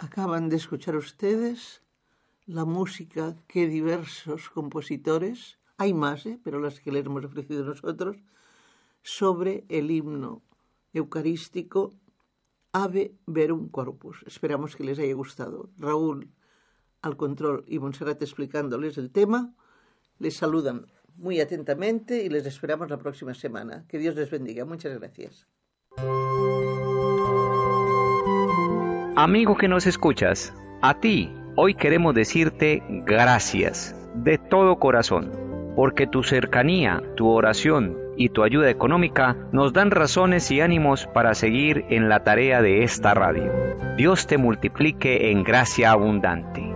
Acaban de escuchar ustedes la música que diversos compositores, hay más, pero las que les hemos ofrecido nosotros, sobre el himno eucarístico Ave Verum Corpus. Esperamos que les haya gustado. Raúl al control y Montserrat explicándoles el tema. Les saludan muy atentamente y les esperamos la próxima semana. Que Dios les bendiga. Muchas gracias. Amigo que nos escuchas, a ti hoy queremos decirte gracias de todo corazón, porque tu cercanía, tu oración y tu ayuda económica nos dan razones y ánimos para seguir en la tarea de esta radio. Dios te multiplique en gracia abundante.